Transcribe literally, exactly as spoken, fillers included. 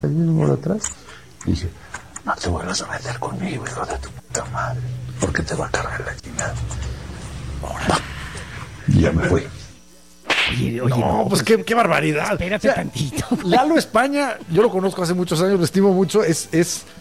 el número atrás. Dice, no te vuelvas a meter conmigo, hijo de tu puta madre, porque te va a cargar la chingada. Ahora. Y ya me fui. Oye, oye, No, no, pues qué, qué barbaridad. espérate O sea, tantito. Lalo España, yo lo conozco hace muchos años, lo estimo mucho, es, es